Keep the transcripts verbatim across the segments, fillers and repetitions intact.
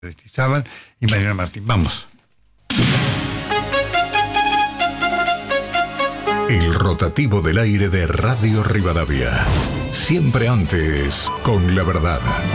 Aristizábal y Mariana Martín. Vamos. El rotativo del aire de Radio Rivadavia. Siempre antes, con la verdad.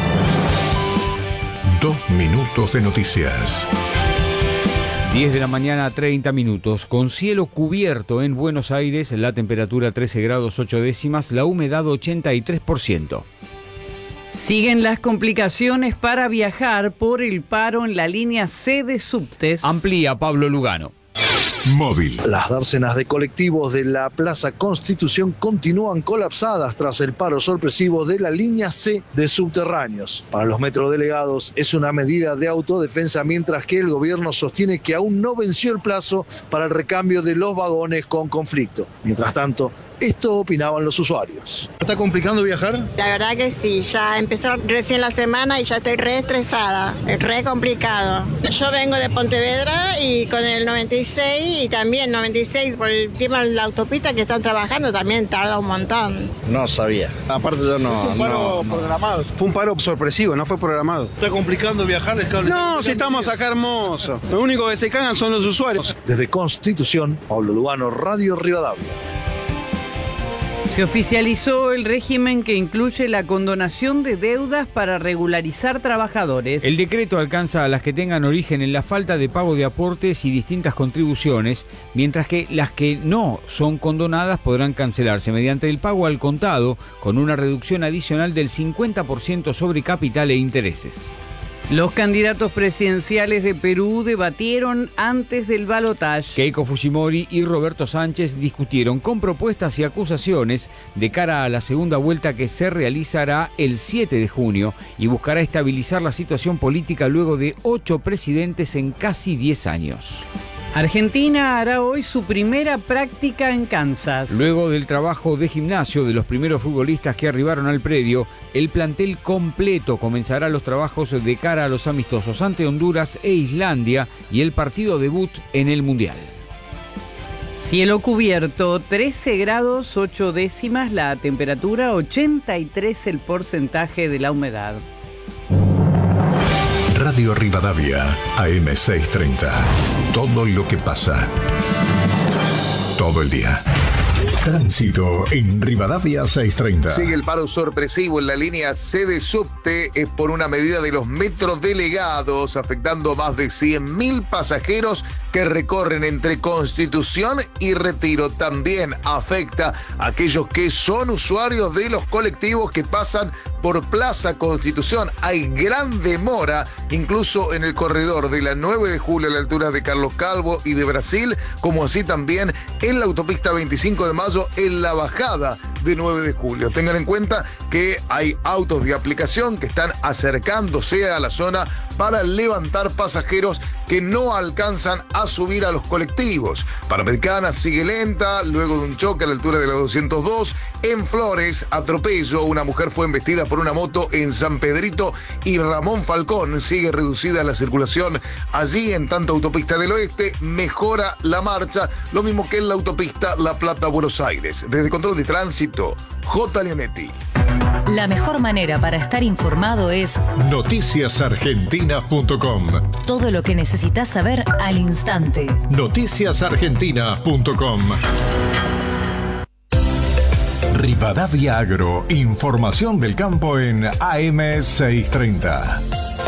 Dos minutos de noticias. diez de la mañana, treinta minutos. Con cielo cubierto en Buenos Aires, la temperatura trece grados ocho décimas, la humedad ochenta y tres por ciento. Siguen las complicaciones para viajar por el paro en la línea C de subtes. Amplía Pablo Lugano. Móvil. Las dársenas de colectivos de la Plaza Constitución continúan colapsadas tras el paro sorpresivo de la línea C de subterráneos. Para los metrodelegados es una medida de autodefensa, mientras que el gobierno sostiene que aún no venció el plazo para el recambio de los vagones con conflicto. Mientras tanto, esto opinaban los usuarios. ¿Está complicando viajar? La verdad que sí, ya empezó recién la semana y ya estoy re estresada, re complicado. Yo vengo de Pontevedra y con el noventa y seis y también noventa y seis por el tema de la autopista que están trabajando también tarda un montón. No sabía. Aparte yo no... Fue un paro no, programado. Fue un paro sorpresivo, no fue programado. ¿Está complicando viajar? No, si estamos acá hermoso. Lo único que se cagan son los usuarios. Desde Constitución, Pablo Lugano, Radio Rivadavia. Se oficializó el régimen que incluye la condonación de deudas para regularizar trabajadores. El decreto alcanza a las que tengan origen en la falta de pago de aportes y distintas contribuciones, mientras que las que no son condonadas podrán cancelarse mediante el pago al contado, con una reducción adicional del cincuenta por ciento sobre capital e intereses. Los candidatos presidenciales de Perú debatieron antes del balotaje. Keiko Fujimori y Roberto Sánchez discutieron con propuestas y acusaciones de cara a la segunda vuelta que se realizará el siete de junio y buscará estabilizar la situación política luego de ocho presidentes en casi diez años. Argentina hará hoy su primera práctica en Kansas. Luego del trabajo de gimnasio de los primeros futbolistas que arribaron al predio, el plantel completo comenzará los trabajos de cara a los amistosos ante Honduras e Islandia y el partido debut en el Mundial. Cielo cubierto, trece grados ocho décimas la temperatura, ochenta y tres el porcentaje de la humedad. Radio Rivadavia, A M seiscientos treinta. Todo lo que pasa. Todo el día. Tránsito en Rivadavia seiscientos treinta. Sigue el paro sorpresivo en la línea C de subte, es por una medida de los metrodelegados, afectando a más de cien mil pasajeros que recorren entre Constitución y Retiro. También afecta a aquellos que son usuarios de los colectivos que pasan por Plaza Constitución. Hay gran demora, incluso en el corredor de la nueve de julio a la altura de Carlos Calvo y de Brasil, como así también en la autopista veinticinco de mayo en la bajada de nueve de julio. Tengan en cuenta que hay autos de aplicación que están acercándose a la zona para levantar pasajeros que no alcanzan a subir a los colectivos. Panamericana sigue lenta luego de un choque a la altura de la doscientos dos. En Flores, atropello, una mujer fue embestida por una moto en San Pedrito y Ramón Falcón. Sigue reducida la circulación allí, en tanto autopista del Oeste mejora la marcha, lo mismo que en la autopista La Plata-Buenos Aires. Desde Control de Tránsito, J. Leonetti. La mejor manera para estar informado es noticias argentinas punto com. Todo lo que necesitas saber al instante. noticias argentinas punto com. Rivadavia Agro, información del campo en A M seiscientos treinta.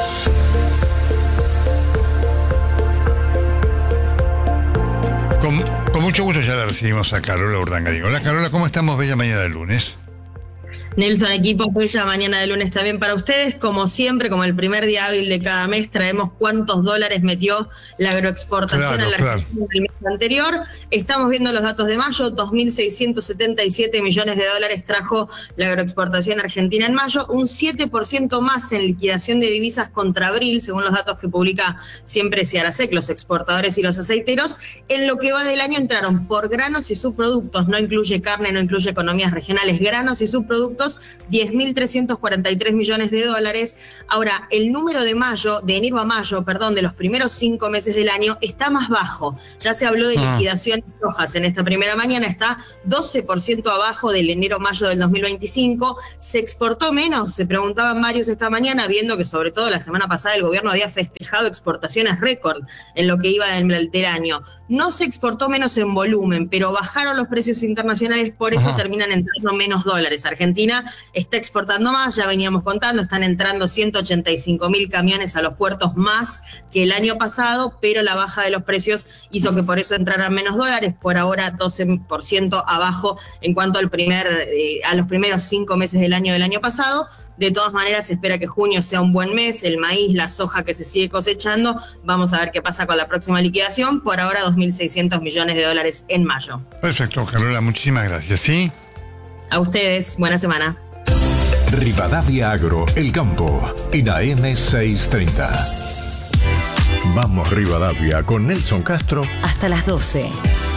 Con, con mucho gusto ya la recibimos a Carola Urdangarín. Hola Carola, ¿cómo estamos? Bella mañana de lunes. Nelson, equipo, bella mañana de lunes también para ustedes. Como siempre, como el primer día hábil de cada mes, traemos cuántos dólares metió la agroexportación claro, a la claro. Argentina el mes anterior. Estamos viendo los datos de mayo, dos mil seiscientos setenta y siete millones de dólares trajo la agroexportación argentina en mayo, un siete por ciento más en liquidación de divisas contra abril, según los datos que publica siempre Ciarasec, los exportadores y los aceiteros. En lo que va del año entraron por granos y subproductos, no incluye carne, no incluye economías regionales, granos y subproductos, productos, diez mil trescientos cuarenta y tres millones de dólares. Ahora, el número de mayo, de enero a mayo, perdón, de los primeros cinco meses del año está más bajo. Ya se habló de Ah. liquidaciones rojas en esta primera mañana, está doce por ciento abajo del enero-mayo del dos mil veinticinco. ¿Se exportó menos? Se preguntaban varios esta mañana, viendo que sobre todo la semana pasada el gobierno había festejado exportaciones récord en lo que iba del, del año. No se exportó menos en volumen, pero bajaron los precios internacionales, por eso Ajá. terminan entrando menos dólares. Argentina está exportando más, ya veníamos contando, están entrando ciento ochenta y cinco mil camiones a los puertos más que el año pasado, pero la baja de los precios hizo que por eso entraran menos dólares, por ahora doce por ciento abajo en cuanto al primer, eh, a los primeros cinco meses del año del año pasado. De todas maneras, se espera que junio sea un buen mes, el maíz, la soja que se sigue cosechando, vamos a ver qué pasa con la próxima liquidación, por ahora dos mil seiscientos millones de dólares en mayo. Perfecto, Carola, muchísimas gracias, ¿sí? A ustedes, buena semana. Rivadavia Agro, el campo, en A M seiscientos treinta. Vamos Rivadavia con Nelson Castro. Hasta las doce.